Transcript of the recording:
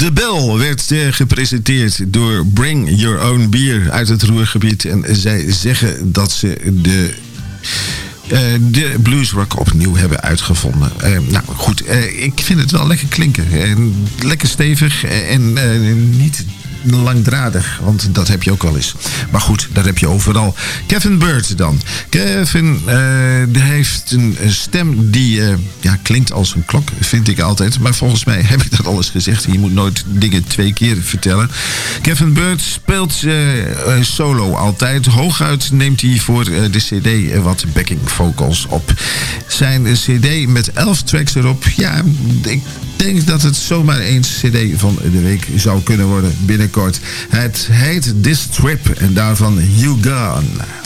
De Bell werd gepresenteerd door Bring Your Own Beer uit het Ruhrgebied. En zij zeggen dat ze de bluesrock opnieuw hebben uitgevonden. Nou goed, ik vind het wel lekker klinken. Lekker stevig en niet langdradig, want dat heb je ook wel eens. Maar goed, dat heb je overal. Kevin Byrd dan. Kevin heeft een stem die klinkt als een klok, vind ik altijd. Maar volgens mij heb ik dat al eens gezegd. Je moet nooit dingen 2 keer vertellen. Kevin Byrd speelt solo altijd. Hooguit neemt hij voor de cd wat backing vocals op. Zijn cd met 11 tracks erop. Ja, ik denk dat het zomaar eens cd van de week zou kunnen worden binnenkort. Het heet This Trip en daarvan You Gone.